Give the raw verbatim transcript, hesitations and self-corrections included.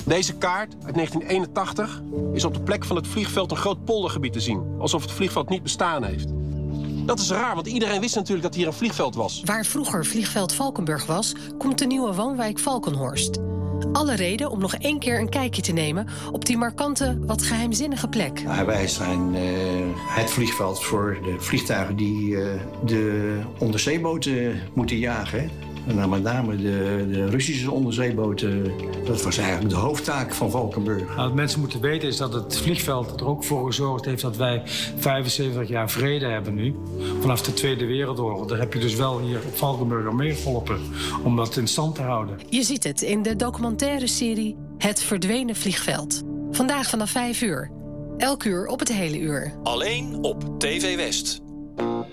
Deze kaart uit negentien eenentachtig is op de plek van het vliegveld een groot poldergebied te zien. Alsof het vliegveld niet bestaan heeft. Dat is raar, want iedereen wist natuurlijk dat hier een vliegveld was. Waar vroeger vliegveld Valkenburg was, komt de nieuwe woonwijk Valkenhorst. Alle reden om nog één keer een kijkje te nemen op die markante, wat geheimzinnige plek. Nou, wij zijn uh, het vliegveld voor de vliegtuigen die uh, de onderzeeboten moeten jagen. En dan met name de, de Russische onderzeeboten. Dat was eigenlijk de hoofdtaak van Valkenburg. Nou, wat mensen moeten weten is dat het vliegveld er ook voor gezorgd heeft dat wij vijfenzeventig jaar vrede hebben nu. Vanaf de Tweede Wereldoorlog. Daar heb je dus wel hier op Valkenburg aan meegeholpen om dat in stand te houden. Je ziet het in de documentaire serie Het Verdwenen Vliegveld. Vandaag vanaf vijf uur. Elk uur op het hele uur. Alleen op T V West.